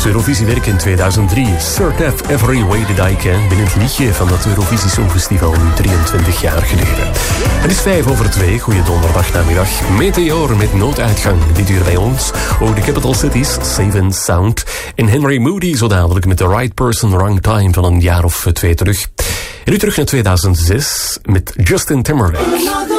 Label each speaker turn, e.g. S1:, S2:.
S1: Eurovisiewerk in 2003. Surf Every Way That I Can. Binnen het liedje van dat Eurovisie Songfestival nu 23 jaar geleden. Het is 2:05. Goeie donderdag namiddag. Meteor met nooduitgang. Dit uur bij ons. Ook de Capital Cities, Safe & Sound. En Henry Moody zo dadelijk met The Right Person, Wrong Time van een jaar of 2 terug. En nu terug naar 2006 met Justin Timberlake.